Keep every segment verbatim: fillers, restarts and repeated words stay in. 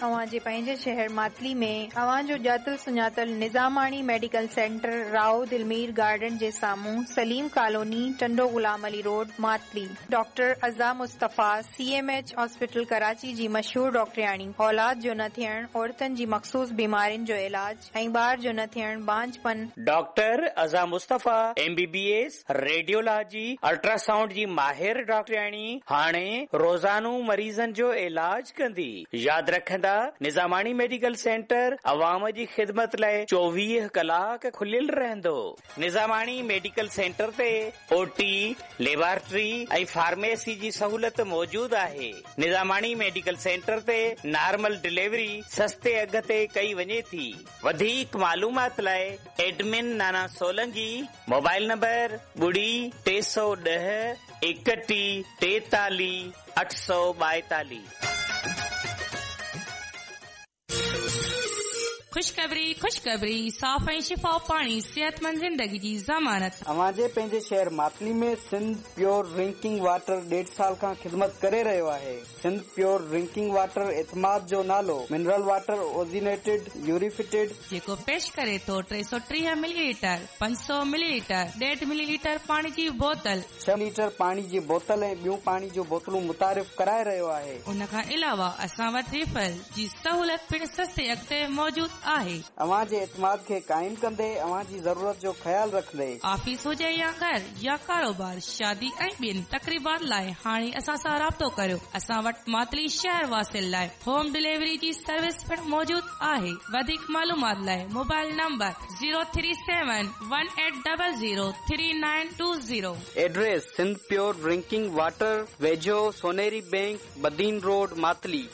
अवां जे पंहिंजे शहर मातली में अवां जो ॼातल सुञातल निज़ामाणी medical centre Rao Dilmir garden जे साम्हूं Salim colony Tando Ghulam Ali road Matali. Doctor अज़ा मुस्तफ़ा सीएमएच हॉस्पिटल कराची जी मशहूर डॉक्टरियाणी औलाद जो न थियण औरतन जी मखसूस बीमारियुनि जो इलाज ऐं ॿार जो न थियण बांझपन। डॉक्टर अज़ा मुस्तफ़ा एमबीबीएस रेडियोलॉजी अल्ट्रासाउंड जी माहिर डॉक्टरियाणी हाणे रोज़ानो मरीज़न जो इलाज कंदी। याद रखंदा निज़ामाणी मेडिकल सेंटर अवाम जी ख़िदमत लाइ चोवीह कलाक खुलियल रहंदो। निज़ामाणी मेडिकल सेंटर ते ओटी लेबोरेटरी ऐं फार्मेसी जी सहूलत मौजूद आहे। निज़ामाणी मेडिकल सेंटर ते नॉर्मल डिलीवरी सस्ते अघ ते कई वञे थी। वधीक मालूमात लाइ एडमिन नाना सोलंकी मोबाइल नंबर ॿुड़ी टे सौ ॾह एकटीह टेतालीह अठ सौ ॿाएतालीह। खुशखबरी खुशखबरी साफ़ ऐं शिफा पाणी सेहतमंद जिंदगी जी ज़मानत। अवांजे पंहिंजे शहर मातली में सिंध प्योर ड्रिंकिंग वाटर डेढ़ साल खां ख़िदमत करे रहियो आहे। सिंध प्योर ड्रिंकिंग वाटर एतमाद जो नालो मिनरल वाटर ओजिनेटेड यूरिफिटेड जेको पेश करे थो टे सौ टीह मिलीलीटर पंज सौ मिलीलीटर डेढ़ मिलीलीटर पाणी जी बोतल छह लीटर पाणी जी बोतल ऐं ॿियूं पाणी जूं बोतलूं मुतारिफ़ कराए रहियो आहे। उन खां अलावा असां वटि रिफल जी सहूलत पिण सस्ते अघ ते मौजूद आहे। अवां जे एतमाद खे कायम कंदे अवां जी ज़रूरत जो ख्याल रखंदे ऑफिस हुजे या घर या कारोबार शादी ऐं ॿियनि तकरीबात लाइ हाणे असां सां राब्तो करियो। असां वटि मातली शहर वासिल लाइ होम डिलीवरी जी सर्विस पिण मौजूद आहे। वधीक मालूमात लाइ mobile number zero three seven one eight double zero three nine to zero. Address Sindh pure drinking water वेझो सोनेरी बैंक बदीन रोड मातली।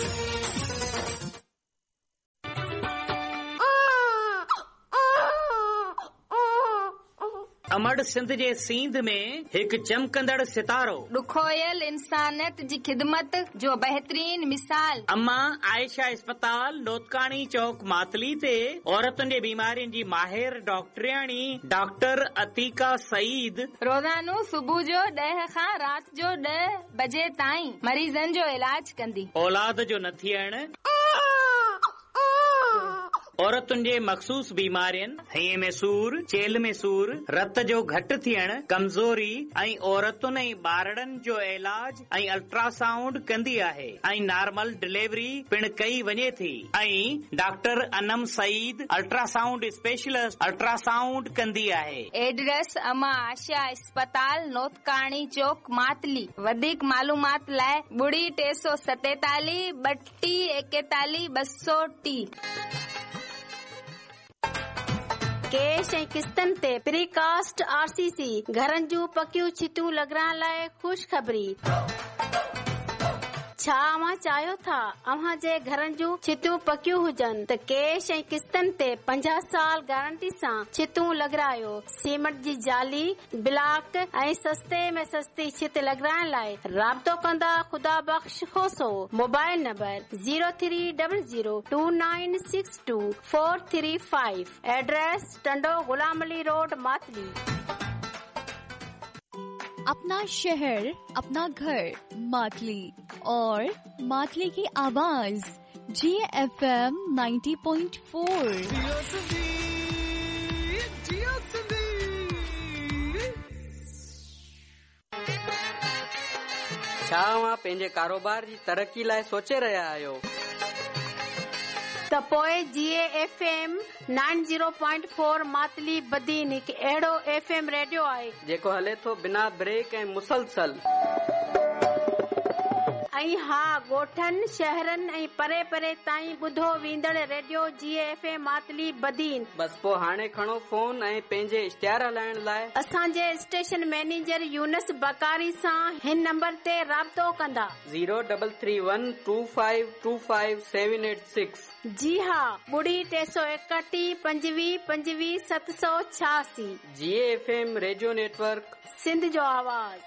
अमड़ सिंध जे सींध में हिकु चमकंदड़ सितारो ॾुखोयल इंसानियत जी ख़िदमत जो बहितरीन मिसाल। अम्मा आयशा अस्पताल नोतकानी चौक मातली ते औरतुनि जे बीमारियुनि जी माहिर डॉक्टरियाणी डॉक्टर अतीका सईद रोज़ानो सुबुह जो ॾह खां राति जो ॾह बजे ताईं मरीज़नि जो इलाज कंदी। औलाद जो न थियण औरतुनि जे मखसूस बीमारियुनि हईअ में सूर चेल में सूर रत जो घटि थियण कमज़ोरी ऐं औरतुनि ऐं ॿारड़नि जो इलाज ऐं अल्ट्रासाउंड कंदी आहे ऐं नॉर्मल डिलीवरी पिण कई वञे थी ऐं doctor Anam Saeed ultrasound specialist ultrasound कंदी आहे। एड्रेस अमा आशा अस्पताल नोतकानी चौक मातली। वधीक मालूमात लाइ ॿुड़ी टे सौ सतेतालीह ॿटीह एकतालीह ॿ सौ टी। कैश ऐं किस्तनि ते प्रीकास्ट आरसीसी घरनि जूं पकियूं छितियूं लॻाइण लाइ ख़ुशख़बरी। छा अव्हां चाहियो था अव्हां जे घरनि जूं छितियूं पकियूं हुजनि त कैश ऐं किस्तनि ते पंजाह साल गारंटी सां छितियूं लॻारायो। सीमेंट जी जाली ब्लॉक ऐं सस्ते में सस्ती छित लॻाइण लाइ राब्तो कंदा ख़ुदा बख़्श खोसो। Mobile number zero three double zero two nine six to four three five. Address Tando Ghulam Ali road Matali. अपना शहर अपना घर मातली और मातली की आवाज जी F M ninety point four. छा अव्हां पंहिंजे कारोबार जी तरक़ी लाइ सोचे रहिया आहियो त पोइ जी F M nine zero point four Matali Badin हिकु अहिड़ो एफ एम रेडियो आहे जेको हले थो बिना ब्रेक ऐं मुसलसल। ऐं हा ॻोठनि शहरनि ऐं परे परे ताईं ॿुधो वेंदड़ रेडियो जी एफ एम मातली बदीन। बस पोइ हाणे खणो फोन ऐं पंहिंजे इश्तिहार हलाइण लाइ असांजे स्टेशन मैनेजर यूनस बकारी सां हिन नंबर ते राब्तो कंदा zero double three one two five to five seven eight six. जी हा ॿुड़ी टे सौ एकटीह पंजवीह पंजवीह सत सौ छियासी। जी F M radio network Sindh जो आवाज़।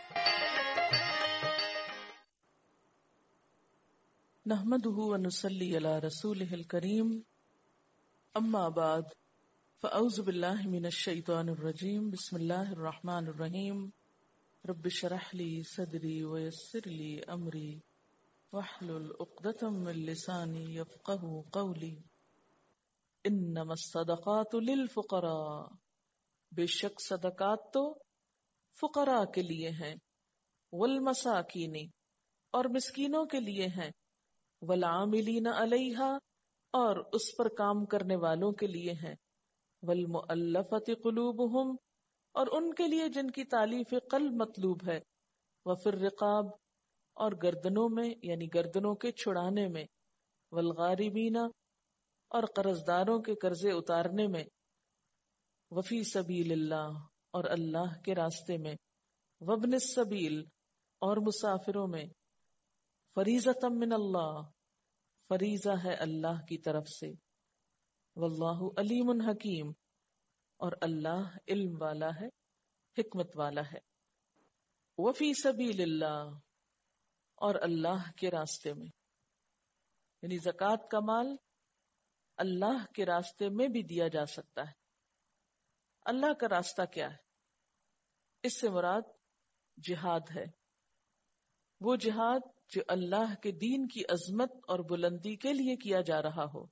नहमदुहु व नुसल्ली अला रसूलिहिल करीम अम्मा बाद फ़अऊज़ु बिल्लाहि मिनश शैतानिर रजीम बिस्मिल्लाहिर रहमानिर रहीम रब्बि शरह ली सदरी व यस्सिर ली अमरी واحلل عقدۃ من لسانی یفقهوا قولی انما الصدقات للفقراء، بے شک صدقات تو فقراء کے لیے ہیں، والمساکین اور مسکینوں کے لیے ہیں، والعاملین علیہا اور اس پر کام کرنے والوں کے لیے ہیں، والمؤلفۃ قلوبہم اور ان کے لیے جن کی تالیف قلب مطلوب ہے، وفی الرقاب اور گردنوں میں یعنی گردنوں کے چھڑانے میں، والغارمین اور قرضداروں کے قرضے اتارنے میں، وفی سبیل اللہ اور اللہ کے راستے میں، وابن السبیل اور مسافروں میں، فریضۃ من اللہ فریضہ ہے اللہ کی طرف سے، واللہ علیم حکیم اور اللہ علم والا ہے، حکمت والا ہے، وفی سبیل اللہ اور اللہ کے راستے میں، یعنی زکوٰۃ کا مال اللہ کے راستے میں بھی دیا جا سکتا ہے۔ اللہ کا راستہ کیا ہے؟ اس سے مراد جہاد ہے، وہ جہاد جو اللہ کے دین کی عظمت اور بلندی کے لیے کیا جا رہا ہو۔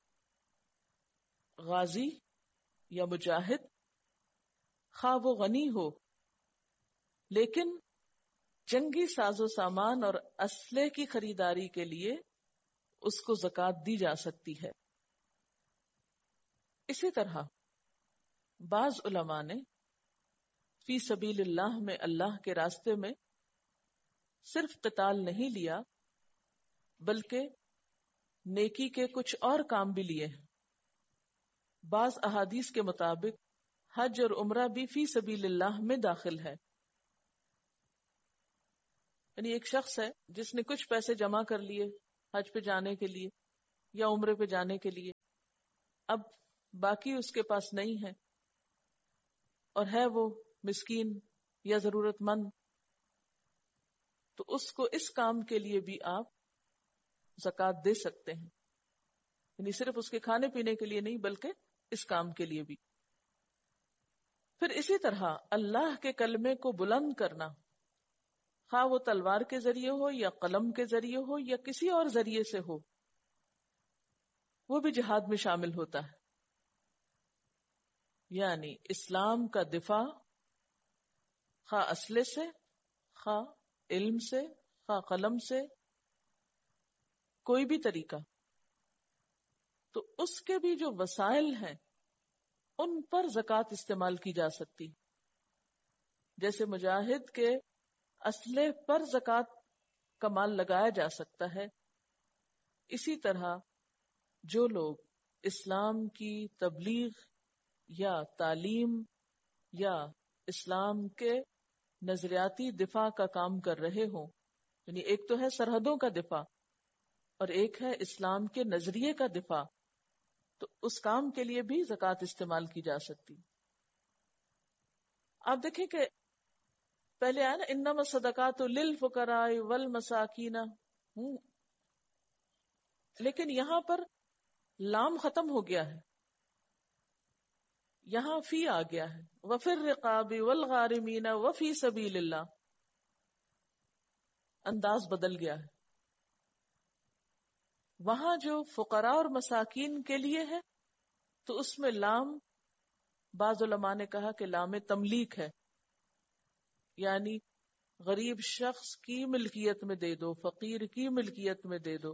غازی یا مجاہد خواہ وہ غنی ہو لیکن جنگی ساز و سامان اور اسلحے کی خریداری کے لیے اس کو زکوٰۃ دی جا سکتی ہے۔ اسی طرح بعض علماء نے فی سبیل اللہ میں اللہ کے راستے میں صرف قتال نہیں لیا بلکہ نیکی کے کچھ اور کام بھی لیے ہیں۔ بعض احادیث کے مطابق حج اور عمرہ بھی فی سبیل اللہ میں داخل ہے، یعنی ایک شخص ہے جس نے کچھ پیسے جمع کر لیے حج پہ جانے کے لیے یا عمرے پہ جانے کے لیے، اب باقی اس کے پاس نہیں ہے اور ہے وہ مسکین یا ضرورت مند، تو اس کو اس کام کے لیے بھی آپ زکوٰۃ دے سکتے ہیں، یعنی صرف اس کے کھانے پینے کے لیے نہیں بلکہ اس کام کے لیے بھی۔ پھر اسی طرح اللہ کے کلمے کو بلند کرنا، خواہ وہ تلوار کے ذریعے ہو یا قلم کے ذریعے ہو یا کسی اور ذریعے سے ہو، وہ بھی جہاد میں شامل ہوتا ہے۔ یعنی اسلام کا دفاع خواہ اسلحے سے، خواہ علم سے، خواہ قلم سے، کوئی بھی طریقہ، تو اس کے بھی جو وسائل ہیں ان پر زکوٰۃ استعمال کی جا سکتی، جیسے مجاہد کے اسلحے پر زکوٰۃ کا مال لگایا جا سکتا ہے، اسی طرح جو لوگ اسلام کی تبلیغ یا تعلیم یا اسلام کے نظریاتی دفاع کا کام کر رہے ہوں، یعنی ایک تو ہے سرحدوں کا دفاع اور ایک ہے اسلام کے نظریے کا دفاع، تو اس کام کے لیے بھی زکوٰۃ استعمال کی جا سکتی۔ آپ دیکھیں کہ پہلے آیا نا انما الصدقات للفقراء والمساکین، لیکن یہاں پر لام ختم ہو گیا ہے، یہاں فی آ گیا ہے، وفی الرقاب والغارمین وفی سبیل اللہ، انداز بدل گیا ہے۔ وہاں جو فقراء اور مساکین کے لیے ہے تو اس میں لام، بعض علماء نے کہا کہ لام تملیک ہے، یعنی غریب شخص کی ملکیت میں دے دو، فقیر کی ملکیت میں دے دو،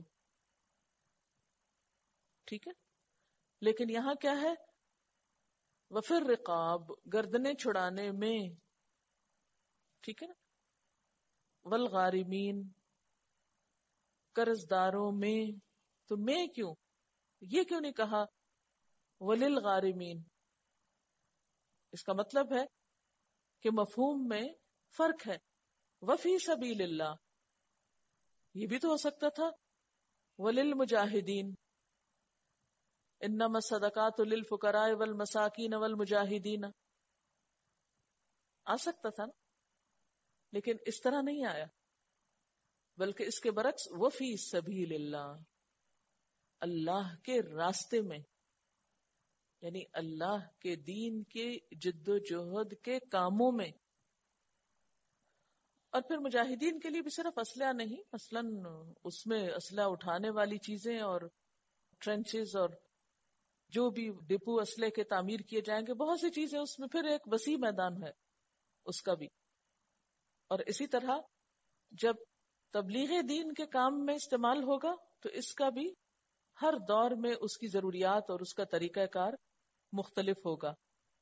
ٹھیک ہے۔ لیکن یہاں کیا ہے؟ وفی الرقاب، گردنیں چھڑانے میں، ٹھیک ہے نا، والغارمین، قرض داروں میں، تو میں کیوں، یہ کیوں نہیں کہا وللغارمین؟ اس کا مطلب ہے کہ مفہوم میں فرق ہے۔ وفی سبیل اللہ یہ بھی تو ہو سکتا تھا وللمجاہدین، انما الصدقات للفقراء والمساکین والمجاہدین، آ سکتا تھا نا، لیکن اس طرح نہیں آیا، بلکہ اس کے برعکس وفی سبیل اللہ، اللہ کے راستے میں، یعنی اللہ کے دین کے جد و جہد کے کاموں میں۔ اور پھر مجاہدین کے لیے بھی صرف اسلحہ نہیں، مثلاً اس میں اسلحہ اٹھانے والی چیزیں اور ٹرنچز اور جو بھی ڈپو اسلحے کے تعمیر کیے جائیں گے، بہت سی چیزیں، اس میں پھر ایک وسیع میدان ہے اس کا بھی. اور اسی طرح جب تبلیغ دین کے کام میں استعمال ہوگا تو اس کا بھی ہر دور میں اس کی ضروریات اور اس کا طریقہ کار مختلف ہوگا.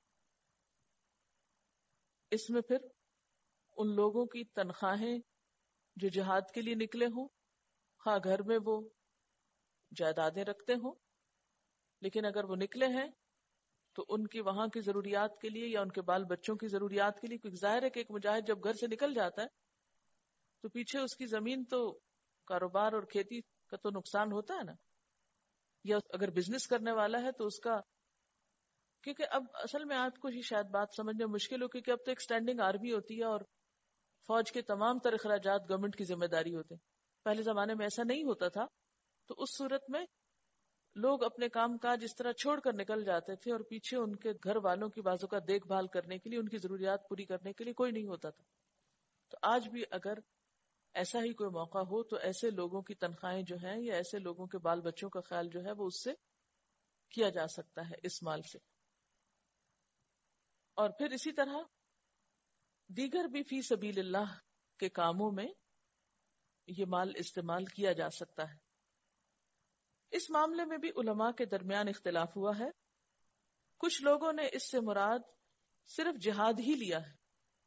اس میں پھر ان لوگوں کی تنخواہیں جو جہاد کے لیے نکلے ہوں، خواہ گھر میں وہ جائیدادیں رکھتے ہوں، لیکن اگر وہ نکلے ہیں تو ان کی وہاں کی ضروریات کے لیے یا ان کے بال بچوں کی ضروریات کے لیے، کیونکہ ظاہر ہے کہ ایک مجاہد جب گھر سے نکل جاتا ہے تو پیچھے اس کی زمین تو کاروبار اور کھیتی کا تو نقصان ہوتا ہے نا، یا اگر بزنس کرنے والا ہے تو اس کا، کیونکہ اب اصل میں آپ کو ہی شاید بات سمجھنے مشکل ہو، کیونکہ اب تو ایک سٹینڈنگ آرمی ہوتی ہے اور فوج کے تمام تر اخراجات گورنمنٹ کی ذمہ داری ہوتے ہیں. پہلے زمانے میں ایسا نہیں ہوتا تھا، تو اس صورت میں لوگ اپنے کام کاج اس طرح چھوڑ کر نکل جاتے تھے اور پیچھے ان کے گھر والوں کی بازو کا دیکھ بھال کرنے کے لیے، ان کی ضروریات پوری کرنے کے لیے کوئی نہیں ہوتا تھا. تو آج بھی اگر ایسا ہی کوئی موقع ہو تو ایسے لوگوں کی تنخواہیں جو ہیں یا ایسے لوگوں کے بال بچوں کا خیال جو ہے وہ اس سے کیا جا سکتا ہے، اس مال سے. اور پھر اسی طرح دیگر بھی فی سبیل اللہ کے کاموں میں یہ مال استعمال کیا جا سکتا ہے. اس معاملے میں بھی علماء کے درمیان اختلاف ہوا ہے. کچھ لوگوں نے اس سے مراد صرف جہاد ہی لیا ہے،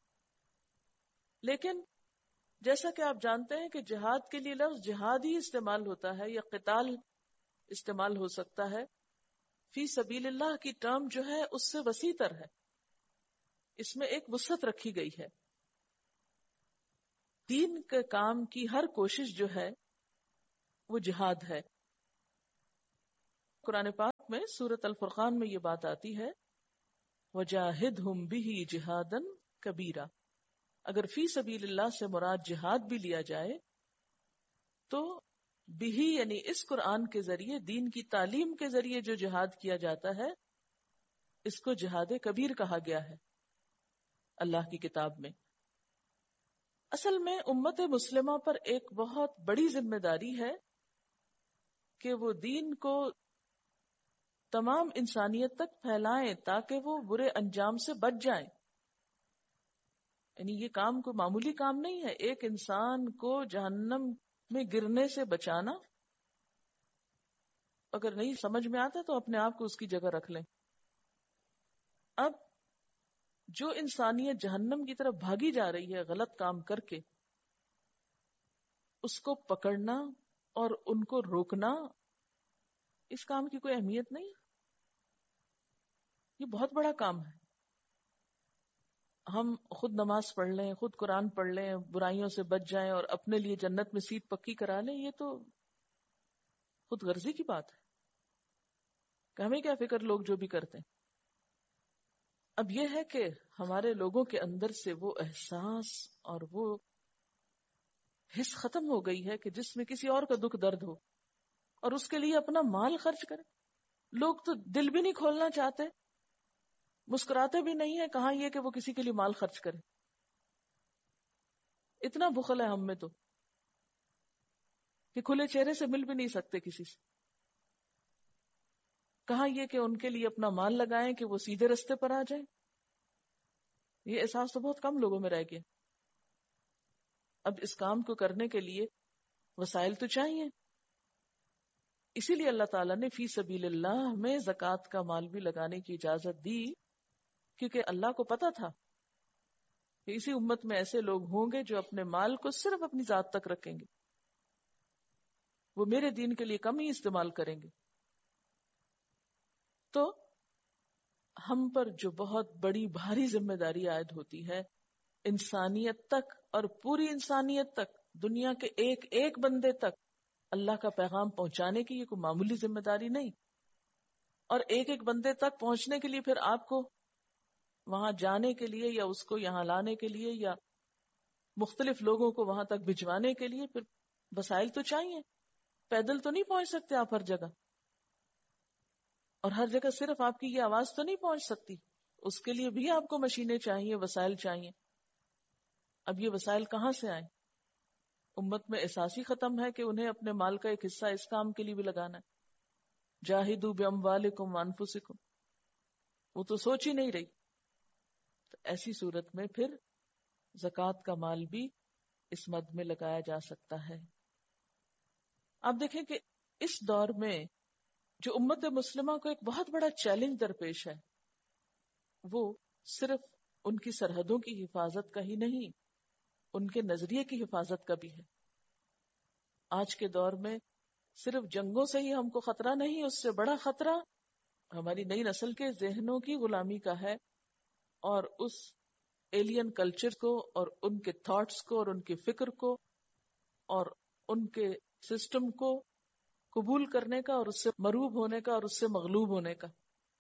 لیکن جیسا کہ آپ جانتے ہیں کہ جہاد کے لیے لفظ جہاد ہی استعمال ہوتا ہے یا قتال استعمال ہو سکتا ہے. فی سبیل اللہ کی ٹرم جو ہے اس سے وسیع تر ہے، اس میں ایک وسعت رکھی گئی ہے. دین کے کام کی ہر کوشش جو ہے وہ جہاد ہے. قرآن پاک میں سورۃ الفرقان میں یہ بات آتی ہے، وَجَاهِدْهُمْ بِهِ جِهَادًا كَبِيرًا. اگر فی سبیل اللہ سے مراد جہاد بھی لیا جائے تو بھی یعنی اس قرآن کے ذریعے، دین کی تعلیم کے ذریعے جو جہاد کیا جاتا ہے اس کو جہاد کبیر کہا گیا ہے اللہ کی کتاب میں. اصل میں امت مسلمہ پر ایک بہت بڑی ذمہ داری ہے کہ وہ دین کو تمام انسانیت تک پھیلائیں تاکہ وہ برے انجام سے بچ جائیں. یعنی یہ کام کوئی معمولی کام نہیں ہے. ایک انسان کو جہنم میں گرنے سے بچانا، اگر نہیں سمجھ میں آتا تو اپنے آپ کو اس کی جگہ رکھ لیں. اب جو انسانیت جہنم کی طرف بھاگی جا رہی ہے غلط کام کر کے، اس کو پکڑنا اور ان کو روکنا، اس کام کی کوئی اہمیت نہیں. یہ بہت بڑا کام ہے. ہم خود نماز پڑھ لیں، خود قرآن پڑھ لیں، برائیوں سے بچ جائیں اور اپنے لیے جنت میں سیٹ پکی کرا لیں، یہ تو خود غرضی کی بات ہے کہ ہمیں کیا فکر لوگ جو بھی کرتے ہیں. اب یہ ہے کہ ہمارے لوگوں کے اندر سے وہ احساس اور وہ حس ختم ہو گئی ہے کہ جس میں کسی اور کا دکھ درد ہو اور اس کے لیے اپنا مال خرچ کرے. لوگ تو دل بھی نہیں کھولنا چاہتے، مسکراتے بھی نہیں ہیں، کہاں یہ کہ وہ کسی کے لیے مال خرچ کرے. اتنا بخل ہے ہم میں تو کہ کھلے چہرے سے مل بھی نہیں سکتے کسی سے. کہاں یہ کہ ان کے لیے اپنا مال لگائیں کہ وہ سیدھے رستے پر آ جائیں. یہ احساس تو بہت کم لوگوں میں رہ گیا. اب اس کام کو کرنے کے لیے وسائل تو چاہیے. اسی لیے اللہ تعالیٰ نے فی سبیل اللہ میں زکوٰۃ کا مال بھی لگانے کی اجازت دی، کیونکہ اللہ کو پتا تھا کہ اسی امت میں ایسے لوگ ہوں گے جو اپنے مال کو صرف اپنی ذات تک رکھیں گے، وہ میرے دین کے لیے کم ہی استعمال کریں گے. تو ہم پر جو بہت بڑی بھاری ذمہ داری عائد ہوتی ہے انسانیت تک، اور پوری انسانیت تک، دنیا کے ایک ایک بندے تک اللہ کا پیغام پہنچانے کی، یہ کوئی معمولی ذمہ داری نہیں. اور ایک ایک بندے تک پہنچنے کے لیے پھر آپ کو وہاں جانے کے لیے یا اس کو یہاں لانے کے لیے یا مختلف لوگوں کو وہاں تک بھجوانے کے لیے پھر وسائل تو چاہیے. پیدل تو نہیں پہنچ سکتے آپ ہر جگہ، اور ہر جگہ صرف آپ کی یہ آواز تو نہیں پہنچ سکتی، اس کے لیے بھی آپ کو مشینیں چاہیے، وسائل چاہیے. اب یہ وسائل کہاں سے آئے؟ امت میں احساس ہی ختم ہے کہ انہیں اپنے مال کا ایک حصہ اس کام کے لیے بھی لگانا ہے. جاہدوا باموالکم وانفسکم، وہ تو سوچ ہی نہیں رہی. تو ایسی صورت میں پھر زکوٰۃ کا مال بھی اس مد میں لگایا جا سکتا ہے. آپ دیکھیں کہ اس دور میں جو امت مسلمہ کو ایک بہت بڑا چیلنج درپیش ہے، وہ صرف ان کی سرحدوں کی حفاظت کا ہی نہیں، ان کے نظریے کی حفاظت کا بھی ہے. آج کے دور میں صرف جنگوں سے ہی ہم کو خطرہ نہیں، اس سے بڑا خطرہ ہماری نئی نسل کے ذہنوں کی غلامی کا ہے، اور اس ایلین کلچر کو اور ان کے تھاٹس کو اور ان کی فکر کو اور ان کے سسٹم کو قبول کرنے کا اور اس سے مرعوب ہونے کا اور اس سے مغلوب ہونے کا.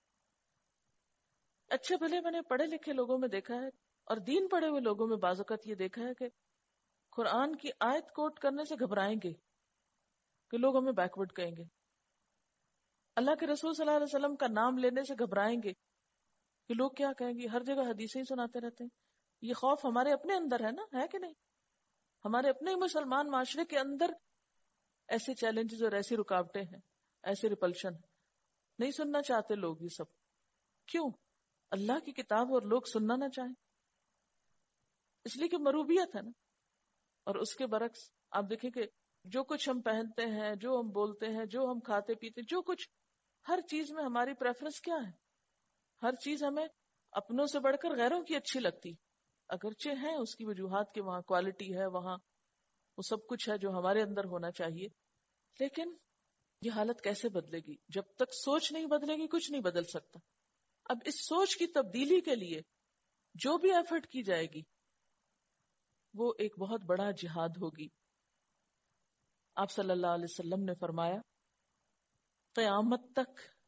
اچھے بھلے میں نے پڑھے لکھے لوگوں میں دیکھا ہے اور دین پڑھے ہوئے لوگوں میں بعض اوقات یہ دیکھا ہے کہ قرآن کی آیت کوٹ کرنے سے گھبرائیں گے کہ لوگ ہمیں بیکورڈ کہیں گے. اللہ کے رسول صلی اللہ علیہ وسلم کا نام لینے سے گھبرائیں گے کہ لوگ کیا کہیں گے. ہر جگہ حدیثیں ہی سناتے رہتے ہیں. یہ خوف ہمارے اپنے اندر ہے نا، ہے کہ نہیں؟ ہمارے اپنے مسلمان معاشرے کے اندر ایسے چیلنجز اور ایسی رکاوٹیں ہیں، ایسے ریپلشن. نہیں سننا چاہتے لوگ یہ سب. کیوں؟ اللہ کی کتاب اور لوگ سننا نہ چاہیں؟ اس لیے کہ مروبیت ہے نا. اور اس کے برعکس آپ دیکھیں کہ جو کچھ ہم پہنتے ہیں، جو ہم بولتے ہیں، جو ہم کھاتے پیتے، جو کچھ، ہر چیز میں ہماری پریفرنس کیا ہے؟ ہر چیز ہمیں اپنوں سے بڑھ کر غیروں کی اچھی لگتی. اگرچہ ہیں اس کی وجوہات کہ وہاں کوالٹی ہے، وہاں وہ سب کچھ ہے جو ہمارے اندر ہونا چاہیے، لیکن یہ حالت کیسے بدلے گی؟ جب تک سوچ نہیں بدلے گی کچھ نہیں بدل سکتا. اب اس سوچ کی تبدیلی کے لیے جو بھی ایفرٹ کی جائے گی وہ ایک بہت بڑا جہاد ہوگی. آپ صلی اللہ علیہ وسلم نے فرمایا قیامت تک